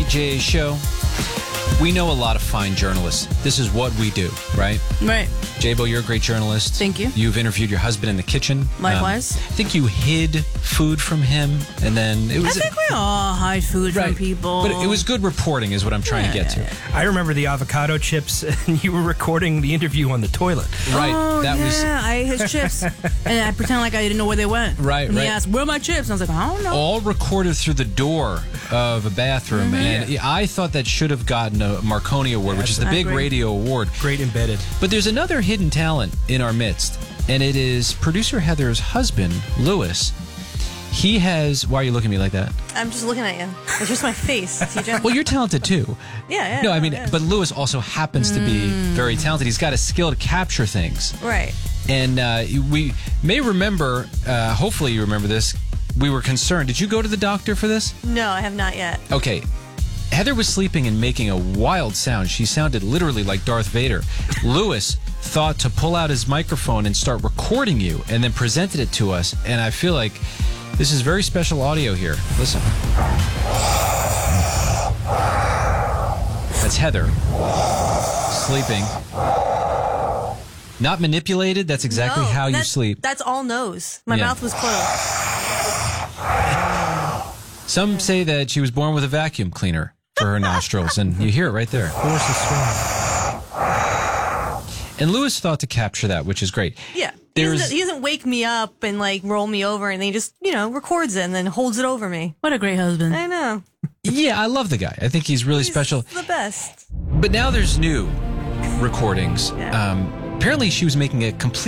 BJ Show. We know a lot of fine journalists. This is what we do, right? Right. Jabo, you're a great journalist. Thank you. You've interviewed your husband in the kitchen. Likewise. I think you hid food from him, and then it was... I think we all hide food from people. But it was good reporting is what I'm trying to get to. I remember the avocado chips, and you were recording the interview on the toilet. Right. Oh, that was... I ate his chips, and I pretend like I didn't know where they went. Right, and right. he asked, where are my chips? And I was like, I don't know. All recorded through the door of a bathroom, and I thought that should have gotten a Marconi Award, which is the big radio award. Great embedded. But there's another hidden talent in our midst, and it is producer Heather's husband, Louis. He has... Why are you looking at me like that? I'm just looking at you. It's just my face, TJ. Well, you're talented too. Yeah. No, I mean, but Louis also happens to be very talented. He's got a skill to capture things. Right. And we may remember, hopefully you remember this, we were concerned. Did you go to the doctor for this? No, I have not yet. Okay. Heather was sleeping and making a wild sound. She sounded literally like Darth Vader. Louis thought to pull out his microphone and start recording you and then presented it to us. And I feel like this is very special audio here. Listen. That's Heather sleeping. Not manipulated. That's exactly how you sleep. That's all nose. My mouth was closed. Some say that she was born with a vacuum cleaner for her nostrils, and you hear it right there. Force is strong. And Louis thought to capture that, which is great. Yeah. He doesn't wake me up and like roll me over, and he just, records it and then holds it over me. What a great husband. I know. Yeah, I love the guy. I think he's really special. The best. But now there's new recordings. Yeah. Apparently she was making a complete